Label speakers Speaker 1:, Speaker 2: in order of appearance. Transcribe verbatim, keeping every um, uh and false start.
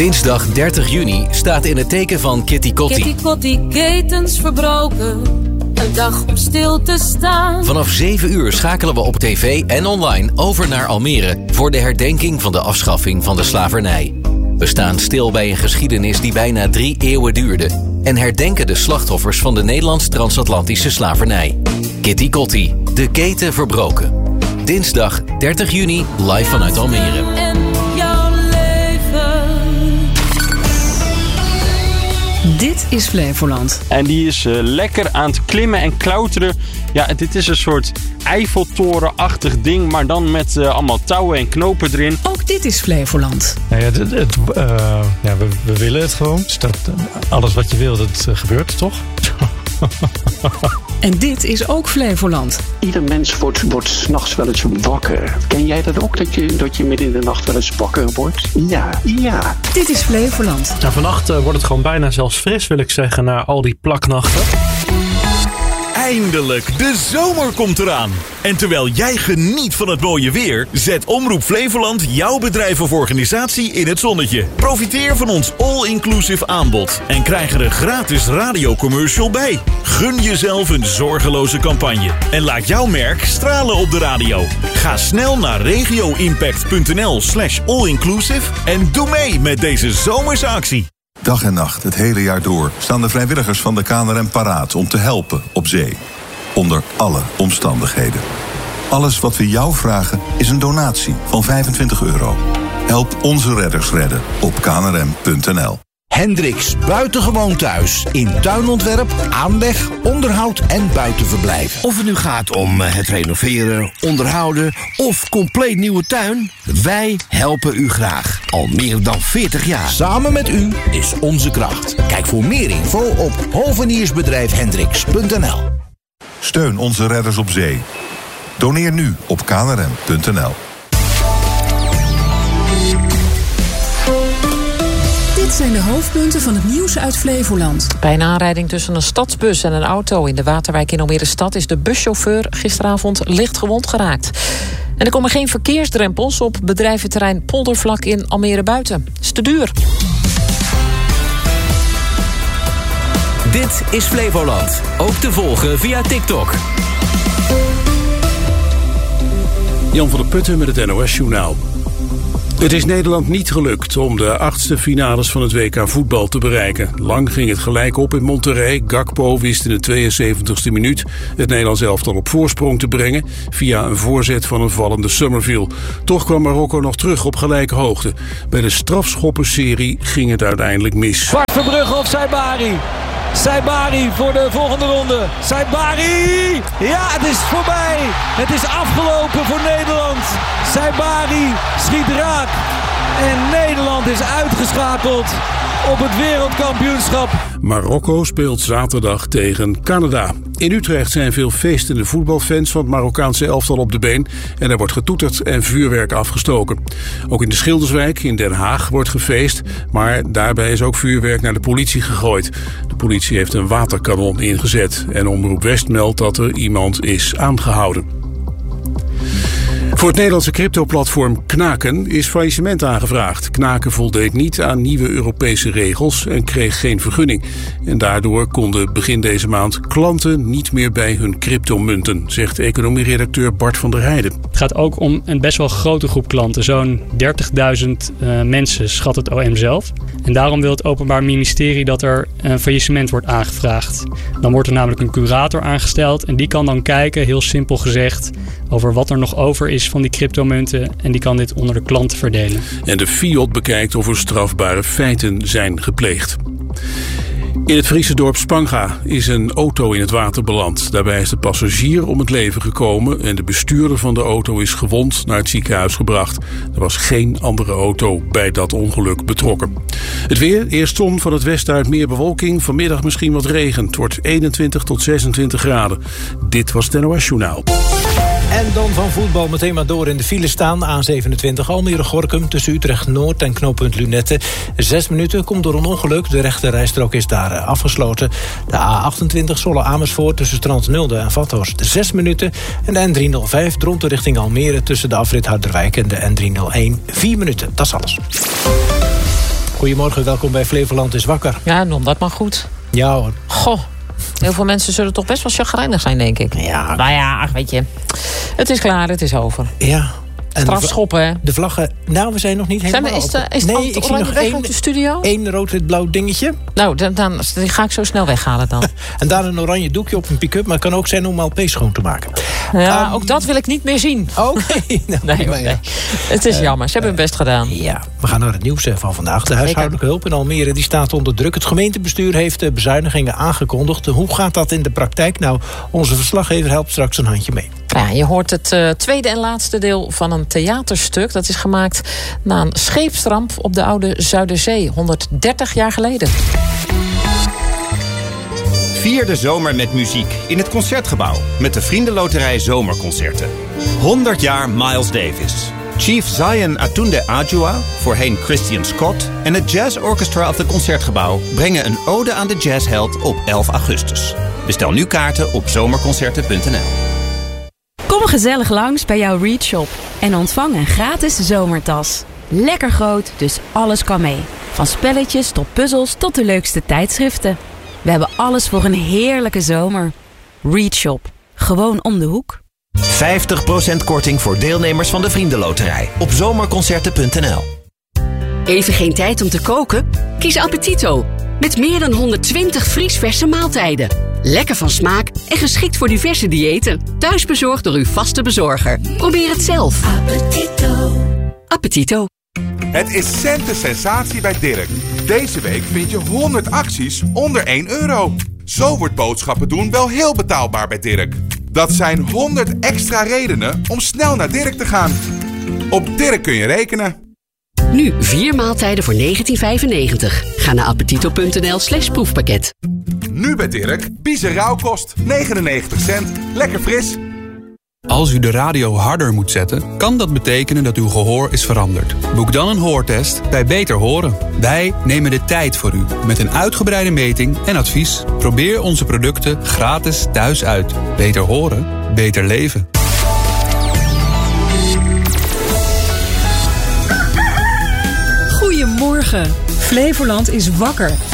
Speaker 1: Dinsdag dertig juni staat in het teken van Kitty Kotti.
Speaker 2: Kitty Kotti, ketens verbroken, een dag om stil te staan.
Speaker 1: Vanaf zeven uur schakelen we op tv en online over naar Almere voor de herdenking van de afschaffing van de slavernij. We staan stil bij een geschiedenis die bijna drie eeuwen duurde en herdenken de slachtoffers van de Nederlands-transatlantische slavernij. Kitty Kotti, de keten verbroken. Dinsdag dertig juni, live vanuit Almere.
Speaker 2: En jouw leven.
Speaker 3: Dit is Flevoland.
Speaker 4: En die is uh, lekker aan het klimmen en klauteren. Ja, dit is een soort Eiffeltorenachtig ding, maar dan met uh, allemaal touwen en knopen erin.
Speaker 3: Ook dit is Flevoland.
Speaker 5: Nou ja, het, het, uh, ja we, we willen het gewoon. Dus dat, uh, alles wat je wil, dat uh, gebeurt, toch?
Speaker 3: En dit is ook Flevoland.
Speaker 6: Ieder mens wordt, wordt 's nachts wel eens wakker. Ken jij dat ook, dat je, dat je midden in de nacht wel eens wakker wordt? Ja, ja.
Speaker 3: Dit is Flevoland.
Speaker 5: Nou, vannacht uh, wordt het gewoon bijna zelfs fris, wil ik zeggen, na al die plaknachten.
Speaker 7: Eindelijk, de zomer komt eraan. En terwijl jij geniet van het mooie weer, zet Omroep Flevoland jouw bedrijf of organisatie in het zonnetje. Profiteer van ons all-inclusive aanbod en krijg er een gratis radiocommercial bij. Gun jezelf een zorgeloze campagne en laat jouw merk stralen op de radio. Ga snel naar regioimpact.nl slash allinclusive en doe mee met deze zomerse actie.
Speaker 8: Dag en nacht, het hele jaar door, staan de vrijwilligers van de K N R M paraat om te helpen op zee. Onder alle omstandigheden. Alles wat we jou vragen is een donatie van vijfentwintig euro. Help onze redders redden op k n r m punt n l.
Speaker 9: Hendricks Buitengewoon Thuis. In tuinontwerp, aanleg, onderhoud en buitenverblijf. Of het nu gaat om het renoveren, onderhouden of compleet nieuwe tuin. Wij helpen u graag. Al meer dan veertig jaar. Samen met u is onze kracht. Kijk voor meer info op hoveniersbedrijf hendricks punt n l.
Speaker 8: Steun onze redders op zee. Doneer nu op k n r m punt n l.
Speaker 3: Dit zijn de hoofdpunten van het nieuws uit Flevoland.
Speaker 10: Bij een aanrijding tussen een stadsbus en een auto in de Waterwijk in Almere stad is de buschauffeur gisteravond licht gewond geraakt. En er komen geen verkeersdrempels op bedrijventerrein Poldervlak in Almere Buiten. Het is te duur.
Speaker 1: Dit is Flevoland. Ook te volgen via TikTok.
Speaker 11: Jan van der Putten met het N O S-journaal. Het is Nederland niet gelukt om de achtste finales van het W K voetbal te bereiken. Lang ging het gelijk op in Monterrey. Gakpo wist in de tweeënzeventigste minuut het Nederlands elftal op voorsprong te brengen via een voorzet van een vallende Summerville. Toch kwam Marokko nog terug op gelijke hoogte. Bij de strafschoppenserie ging het uiteindelijk mis.
Speaker 12: Bart Verbrugge of Saibari. Saibari voor de volgende ronde. Saibari! Ja, het is voorbij. Het is afgelopen voor Nederland. Saibari schiet raak. En Nederland is uitgeschakeld op het wereldkampioenschap.
Speaker 11: Marokko speelt zaterdag tegen Canada. In Utrecht zijn veel feestende voetbalfans van het Marokkaanse elftal op de been. En er wordt getoeterd en vuurwerk afgestoken. Ook in de Schilderswijk in Den Haag wordt gefeest. Maar daarbij is ook vuurwerk naar de politie gegooid. De politie heeft een waterkanon ingezet. En Omroep West meldt dat er iemand is aangehouden. Voor het Nederlandse cryptoplatform Knaken is faillissement aangevraagd. Knaken voldeed niet aan nieuwe Europese regels en kreeg geen vergunning. En daardoor konden begin deze maand klanten niet meer bij hun cryptomunten, zegt economieredacteur Bart van der Heijden.
Speaker 13: Het gaat ook om een best wel grote groep klanten. Zo'n dertigduizend uh, mensen schat het O M zelf. En daarom wil het Openbaar Ministerie dat er een faillissement wordt aangevraagd. Dan wordt er namelijk een curator aangesteld en die kan dan kijken, heel simpel gezegd, over wat er nog over is van die cryptomunten en die kan dit onder de klanten verdelen.
Speaker 11: En de Fiat bekijkt of er strafbare feiten zijn gepleegd. In het Friese dorp Spanga is een auto in het water beland. Daarbij is de passagier om het leven gekomen en de bestuurder van de auto is gewond naar het ziekenhuis gebracht. Er was geen andere auto bij dat ongeluk betrokken. Het weer, eerst zon, van het westen uit meer bewolking. Vanmiddag misschien wat regen. Het wordt eenentwintig tot zesentwintig graden. Dit was het N O S Journaal.
Speaker 14: En dan van voetbal meteen maar door in de file staan. A zevenentwintig Almere-Gorinchem tussen Utrecht-Noord en knooppunt Lunette. Zes minuten komt door een ongeluk. De rechte rijstrook is daar afgesloten. De A achtentwintig Zwolle-Amersfoort tussen Strand-Nulde en Vathorst. Zes minuten. En de N driehonderdvijf Dronten richting Almere tussen de afrit Harderwijk en de N driehonderdéén. Vier minuten. Dat is alles. Goedemorgen, welkom bij Flevoland is wakker.
Speaker 10: Ja, noem dat maar goed.
Speaker 14: Ja hoor.
Speaker 10: Goh, heel veel mensen zullen toch best wel chagrijnig zijn, denk ik.
Speaker 14: Ja.
Speaker 10: Nou ja, weet je. Het is klaar, het is over.
Speaker 14: Ja.
Speaker 10: Strafschoppen, hè?
Speaker 14: De vlaggen, nou, we zijn nog niet helemaal...
Speaker 10: Zijn we, is de, is
Speaker 14: nee,
Speaker 10: het
Speaker 14: ik zie nog
Speaker 10: weg
Speaker 14: één,
Speaker 10: uit de studio?
Speaker 14: één rood-wit-blauw dingetje.
Speaker 10: Nou, dan, dan die ga ik zo snel weghalen dan.
Speaker 14: En daar een oranje doekje op een pick-up, maar het kan ook zijn om L P schoon te maken.
Speaker 10: Ja,
Speaker 14: um,
Speaker 10: ook dat wil ik niet meer zien.
Speaker 14: Oké. Okay.
Speaker 10: Nou, nee, nee, nee. Het is uh, jammer, ze hebben hun best gedaan.
Speaker 14: Ja, we gaan naar het nieuws van vandaag. De huishoudelijke hulp in Almere die staat onder druk. Het gemeentebestuur heeft bezuinigingen aangekondigd. Hoe gaat dat in de praktijk? Nou, onze verslaggever helpt straks een handje mee.
Speaker 10: Ja, je hoort het uh, tweede en laatste deel van een theaterstuk. Dat is gemaakt na een scheepsramp op de oude Zuiderzee, honderddertig jaar geleden.
Speaker 15: Vier de zomer met muziek in het Concertgebouw met de Vriendenloterij Zomerconcerten. honderd jaar Miles Davis. Chief Zion Atunde Adjua, voorheen Christian Scott, en het Jazz Orchestra of het Concertgebouw brengen een ode aan de jazzheld op elf augustus. Bestel nu kaarten op zomerconcerten punt n l.
Speaker 16: Kom gezellig langs bij jouw Read Shop en ontvang een gratis zomertas. Lekker groot, dus alles kan mee. Van spelletjes tot puzzels tot de leukste tijdschriften. We hebben alles voor een heerlijke zomer. Read Shop, gewoon om de hoek.
Speaker 17: vijftig procent korting voor deelnemers van de Vriendenloterij op zomerconcerten punt n l.
Speaker 18: Even geen tijd om te koken? Kies Appetito. Met meer dan honderdtwintig vriesverse maaltijden. Lekker van smaak en geschikt voor diverse diëten. Thuisbezorgd door uw vaste bezorger. Probeer het zelf. Appetito. Appetito.
Speaker 19: Het is centen sensatie bij Dirk. Deze week vind je honderd acties onder één euro. Zo wordt boodschappen doen wel heel betaalbaar bij Dirk. Dat zijn honderd extra redenen om snel naar Dirk te gaan. Op Dirk kun je rekenen.
Speaker 18: Nu vier maaltijden voor negentien vijfennegentig. Ga naar appetito punt n l slash proefpakket.
Speaker 19: Nu bij Dirk, Biezen rauwkost, negenennegentig cent. Lekker fris.
Speaker 20: Als u de radio harder moet zetten, kan dat betekenen dat uw gehoor is veranderd. Boek dan een hoortest bij Beter Horen. Wij nemen de tijd voor u met een uitgebreide meting en advies. Probeer onze producten gratis thuis uit. Beter horen, beter leven.
Speaker 3: Goedemorgen. Flevoland is wakker.